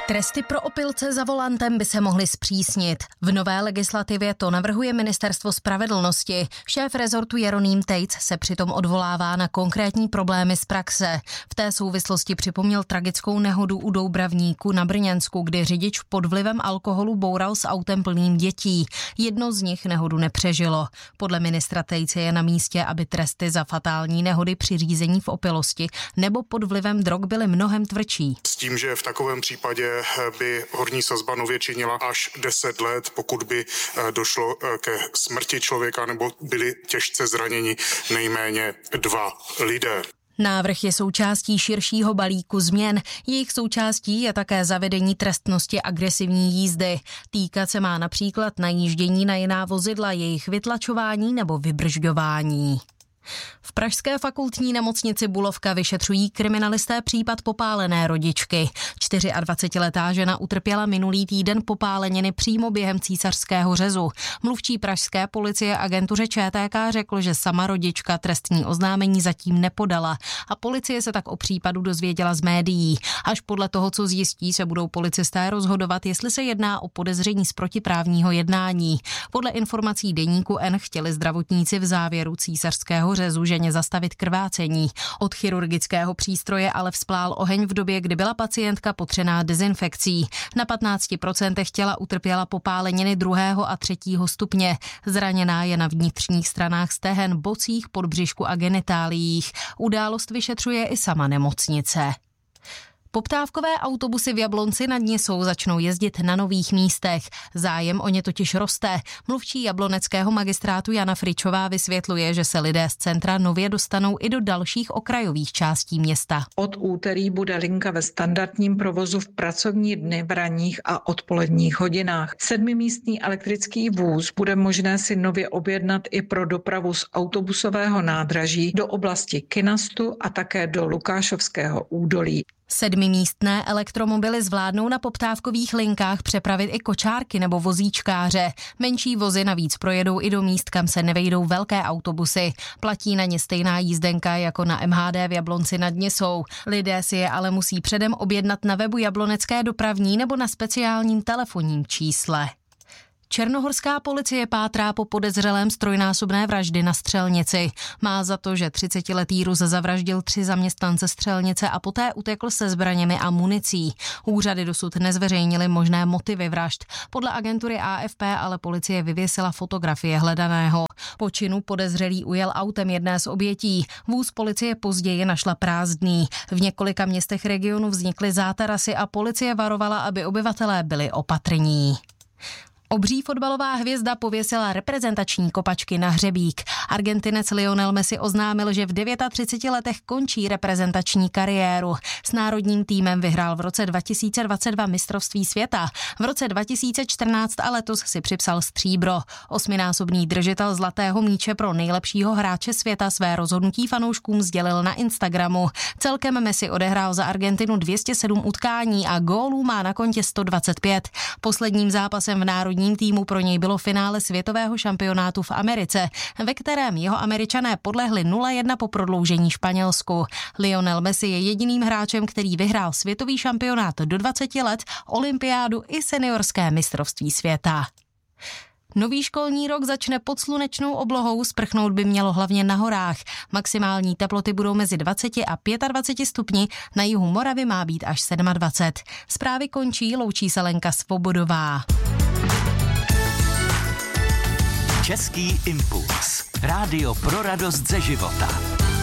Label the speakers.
Speaker 1: Tresty pro opilce za volantem by se mohly zpřísnit. V nové legislativě to navrhuje Ministerstvo spravedlnosti. Šéf rezortu Jeroným Tejc se přitom odvolává na konkrétní problémy z praxe. V té souvislosti připomněl tragickou nehodu u Doubravníku na Brněnsku, kdy řidič pod vlivem alkoholu boural s autem plným dětí. Jedno z nich nehodu nepřežilo. Podle ministra Tejce je na místě, aby tresty za fatální nehody při řízení v opilosti nebo pod vlivem drog byly mnohem tvrdší.
Speaker 2: S tím, že v takovém případě by horní sazba nově činila až 10 let, pokud by došlo ke smrti člověka nebo byli těžce zraněni nejméně 2 lidé.
Speaker 1: Návrh je součástí širšího balíku změn. Jejich součástí je také zavedení trestnosti agresivní jízdy. Týkat se má například najíždění na jiná vozidla, jejich vytlačování nebo vybržďování. V pražské fakultní nemocnici Bulovka vyšetřují kriminalisté případ popálené rodičky. 24letá žena utrpěla minulý týden popáleniny přímo během císařského řezu. Mluvčí pražské policie agentuře ČTK řekl, že sama rodička trestní oznámení zatím nepodala a policie se tak o případu dozvěděla z médií. Až podle toho, co zjistí, se budou policisté rozhodovat, jestli se jedná o podezření z protiprávního jednání. Podle informací deníku N chtěli zdravotníci v závěru císařského řezu ženě zastavit krvácení. Od chirurgického přístroje ale vzplál oheň v době, kdy byla pacientka potřená dezinfekcí. Na 15% těla utrpěla popáleniny 2. a 3. stupně. Zraněná je na vnitřních stranách stehen, bocích, podbřišku a genitáliích. Událost vyšetřuje i sama nemocnice. Poptávkové autobusy v Jablonci nad Nisou začnou jezdit na nových místech. Zájem o ně totiž roste. Mluvčí jabloneckého magistrátu Jana Fričová vysvětluje, že se lidé z centra nově dostanou i do dalších okrajových částí města.
Speaker 3: Od úterý bude linka ve standardním provozu v pracovní dny v ranních a odpoledních hodinách. 7místný elektrický vůz bude možné si nově objednat i pro dopravu z autobusového nádraží do oblasti Kynastu a také do Lukášovského údolí.
Speaker 1: 7místné elektromobily zvládnou na poptávkových linkách přepravit i kočárky nebo vozíčkáře. Menší vozy navíc projedou i do míst, kam se nevejdou velké autobusy. Platí na ně stejná jízdenka jako na MHD v Jablonci nad Nisou. Lidé si je ale musí předem objednat na webu Jablonecké dopravní nebo na speciálním telefonním čísle. Černohorská policie pátrá po podezřelém z trojnásobné vraždy na střelnici. Má za to, že 30letý Rus zavraždil 3 zaměstnance střelnice a poté utekl se zbraněmi a municí. Úřady dosud nezveřejnily možné motivy vražd. Podle agentury AFP ale policie vyvěsila fotografie hledaného. Po činu podezřelý ujel autem jedné z obětí. Vůz policie později našla prázdný. V několika městech regionu vznikly zátarasy a policie varovala, aby obyvatelé byli opatrní. Obří fotbalová hvězda pověsila reprezentační kopačky na hřebík. Argentinec Lionel Messi oznámil, že v 39 letech končí reprezentační kariéru. S národním týmem vyhrál v roce 2022 mistrovství světa. V roce 2014 a letos si připsal stříbro. 8násobný držitel zlatého míče pro nejlepšího hráče světa své rozhodnutí fanouškům sdělil na Instagramu. Celkem Messi odehrál za Argentinu 207 utkání a gólů má na kontě 125. Posledním zápasem v národním týmu pro něj bylo finále světového šampionátu v Americe, ve kterém jeho Američané podlehli 0-1 po prodloužení Španělsku. Lionel Messi je jediným hráčem, který vyhrál světový šampionát do 20 let, olympiádu i seniorské mistrovství světa. Nový školní rok začne pod slunečnou oblohou, sprchnout by mělo hlavně na horách. Maximální teploty budou mezi 20 a 25 stupni, na jihu Moravy má být až 27. Zprávy končí, loučí se Lenka Svobodová.
Speaker 4: Český impuls. Rádio pro radost ze života.